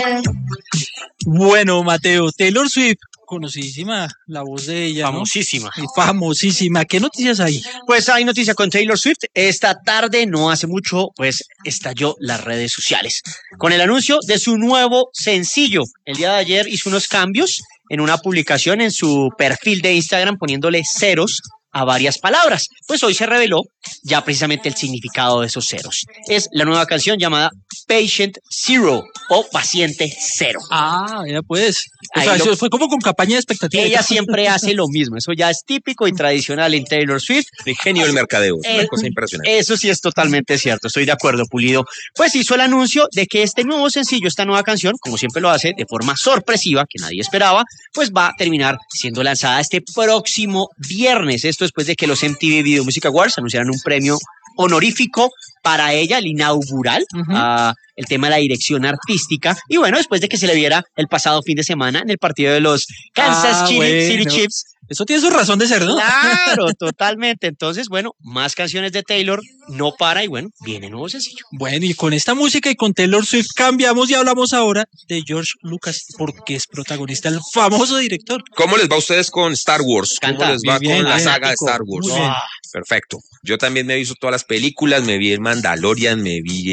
Bueno, Mateo, Taylor Swift, conocidísima la voz de ella, famosísima. ¿no? Famosísima. ¿Qué noticias hay? Pues hay noticia con Taylor Swift. Esta tarde, no hace mucho, pues estalló las redes sociales con el anuncio de su nuevo sencillo. El día de ayer hizo unos cambios en una publicación en su perfil de Instagram poniéndole ceros a varias palabras. Pues hoy se reveló ya precisamente el significado de esos ceros. Es la nueva canción llamada Patient Zero o Paciente Cero. Ah, ya pues. O Ahí sea, lo- eso fue como con campaña de expectativa. Ella siempre hace lo mismo. Eso ya es típico y tradicional en Taylor Swift. El genio del mercadeo, es una Eh, cosa impresionante. Eso sí es totalmente cierto, estoy de acuerdo, Pulido. Pues hizo el anuncio de que este nuevo sencillo, esta nueva canción, como siempre lo hace de forma sorpresiva, que nadie esperaba, pues va a terminar siendo lanzada este próximo viernes. Esto después de que los MTV Video Music Awards anunciaran un premio honorífico para ella, el inaugural, el tema de la dirección artística. Y bueno, después de que se le viera el pasado fin de semana en el partido de los Kansas City Chiefs. Eso tiene su razón de ser, ¿no? Claro, totalmente. Entonces, bueno, más canciones de Taylor, no para y bueno, viene nuevo sencillo. Bueno, y con esta música y con Taylor Swift cambiamos y hablamos ahora de George Lucas, porque es protagonista, el famoso director. ¿Cómo les va a ustedes con Star Wars? ¿Cómo Canta, les va bien, con la bien, saga de Tico. Star Wars? Muy bien. Perfecto. Yo también me he visto todas las películas, me vi el Mandalorian,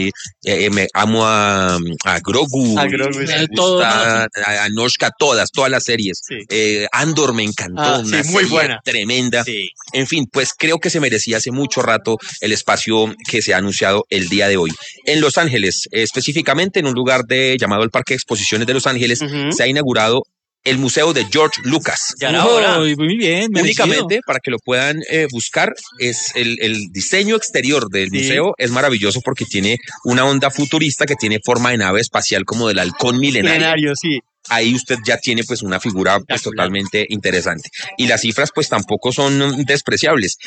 me amo a Grogu, A Grogu, me sí. Todo, gusta a Noshka, todas las series. Sí. Andor me encantó, Sí, una muy serie buena. tremenda. Sí. En fin, pues creo que se merecía hace mucho rato el espacio que se ha anunciado el día de hoy. En Los Ángeles, específicamente en un lugar llamado el Parque de Exposiciones de Los Ángeles, Ujú. se ha inaugurado el Museo de George Lucas. Ya era hora. Uy, muy bien, merecido. Únicamente, para que lo puedan buscar, es el diseño exterior del Sí. museo es maravilloso porque tiene una onda futurista que tiene forma de nave espacial como del halcón milenario. Milenario, sí. Ahí usted ya tiene pues una figura pues Espectacular. totalmente interesante. Y las cifras pues tampoco son despreciables.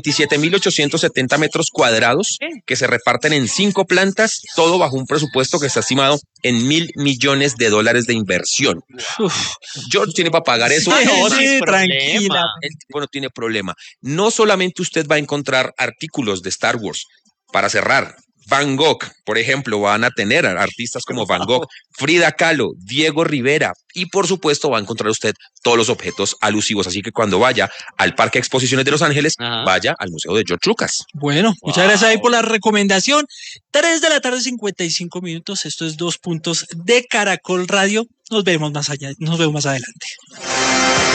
27.870 metros cuadrados que se reparten en 5 plantas, todo bajo un presupuesto que está estimado en $1.000 millones de inversión. George tiene para pagar eso. Sí, no, sí, sin tranquila. El tipo no tiene problema. No solamente usted va a encontrar artículos de Star Wars. Para cerrar, Van Gogh, por ejemplo, van a tener artistas como Van Gogh, Frida Kahlo, Diego Rivera y por supuesto va a encontrar usted todos los objetos alusivos. Así que cuando vaya al Parque de Exposiciones de Los Ángeles, vaya al Museo de George Lucas. Bueno, muchas gracias ahí por la recomendación. 3 de la tarde, 55 minutos. Esto es 2 puntos de Caracol Radio. Nos vemos más allá, nos vemos más adelante.